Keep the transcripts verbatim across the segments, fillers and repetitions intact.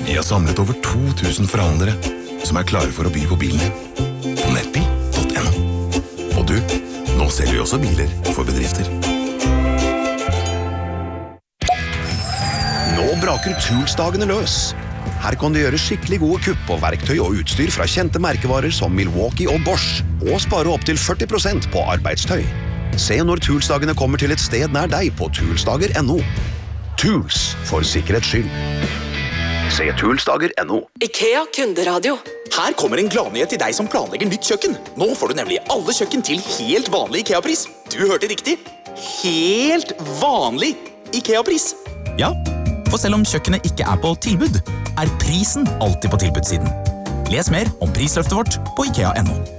Vi har samlet over to tusen forhandlere som er klare for å by på bilen din på nettbil punktum no. Og du, nå selger vi også biler for bedrifter. Nå braker Tools-dagene løs. Her kan du gjøre skikkelig gode kupp på verktøy og utstyr fra kjente merkevarer som Milwaukee og Bosch, og spare opp til førti prosent på arbeidstøy. Se når Tools-dagene kommer til et sted nær deg på toolsdager punktum no. Tools, for sikkerhets skyld. Se toolsdager punktum no. IKEA kunderadio. Her kommer en gladnyhet til deg som planlegger nytt kjøkken. Nå får du nemlig alle kjøkken til helt vanlig IKEA-pris. Du hørte riktig. Helt vanlig IKEA-pris. Ja, for selv om kjøkkenet ikke er på tilbud, er prisen alltid på tilbudssiden. Les mer om prisløftet vårt på IKEA punktum no.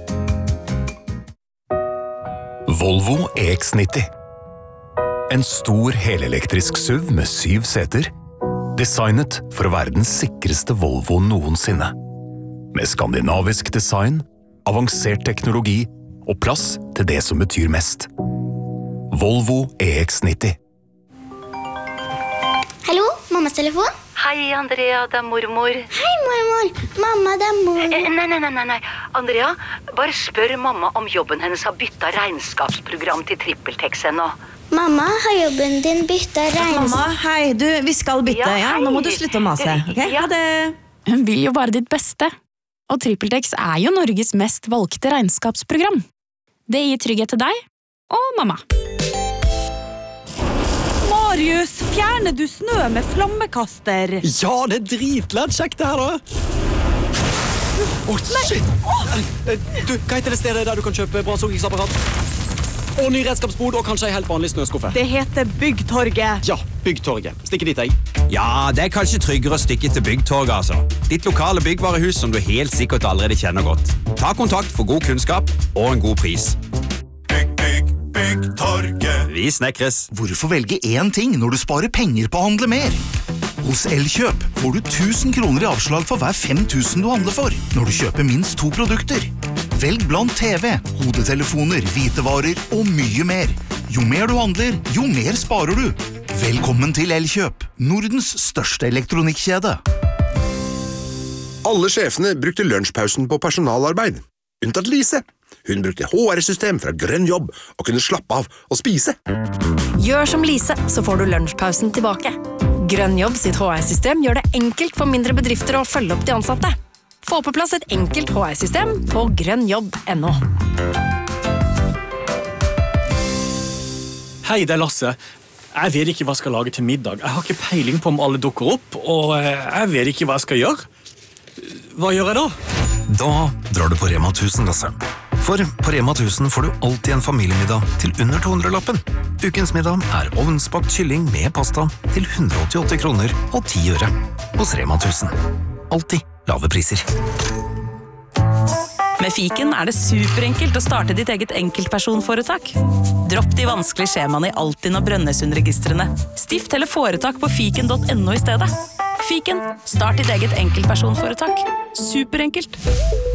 Volvo E X nitti. En stor helelektrisk S U V med syv seter. Designet for å være den sikreste Volvo noensinne. Med skandinavisk design, avansert teknologi og plass til det som betyr mest. Volvo E X nitti. Hallo, mammas telefon? Hei, Andrea, det er mormor. Hei, mormor. Mamma, det er mormor. Eh, nei, nei, nei, nei. Andrea, bare spør mamma om jobben hennes har byttet regnskapsprogram til TrippelTex ennå. Mamma, har jobben din byttet regnskap? Mamma, hei, du, vi skal bytte, ja. ja? Nå må du slutte å mase, ok? Ja, det... Hun vil jo bare ditt beste. Og TrippelTex er jo Norges mest valgte regnskapsprogram. Det gir trygghet til deg og mamma. Marius, fjerner du snø med flammekaster? Ja, det er dritledd kjekt det her da. Åh, oh, shit. Du, hva heter det stedet der du kan kjøpe brannsåkingsapparat? Og ny redskapsbod, og kanskje en helt vanlig snøskuffe. Det heter Byggtorget. Ja, Byggtorget. Stikke dit, jeg. Ja, det er kanskje tryggere å stikke til Byggtorget, altså. Ditt lokale byggvarehus som du helt sikkert allerede kjenner godt. Ta kontakt for god kunnskap og en god pris. Bygg, bygg, Byggtorget. Vi snekres. Hvorfor velge én ting når du sparer penger på å handle mer? Hos Elkjøp får du tusen kroner i avslag for hver fem tusen du handler for, når du kjøper minst to produkter. Velg blant T V, hodetelefoner, hvitevarer og mye mer. Jo mer du handler, jo mer sparer du. Velkommen til Elkjøp, Nordens største elektronikkjede. Alle sjefene brukte lunsjpausen på personalarbeid. Unntatt Lise. Hun brukte H R-system fra Grønn Jobb og kunne slappe av og spise. Gjør som Lise, så får du lunsjpausen tilbake. Grønn Jobb sitt H R-system gjør det enkelt for mindre bedrifter å følge opp de ansatte. Få på plass et enkelt H R-system på grønnjobb punktum no. Hei, det er Lasse. Jeg vet ikke hva jeg skal lage til middag. Jeg har ikke peiling på om alle dukker opp, og jeg vet ikke hva jeg skal gjøre. Hva gjør jeg da? Da drar du på Rema tusen, Lasse. For på Rema tusen får du alltid en familiemiddag til under to hundre-lappen. Ukens middag er ovnsbakt kylling med pasta til hundre og åttiåtte kroner og ti øre hos Rema tusen. Alltid lave priser. Med Fiken er det superenkelt å starte ditt eget enkeltpersonforetak. Dropp de vanskelige skjemaene i Altinn og Brønnøysundregistrene. Stift eller foretak på fiken punktum no i stedet. Fiken, start ditt eget enkeltpersonforetak. Superenkelt.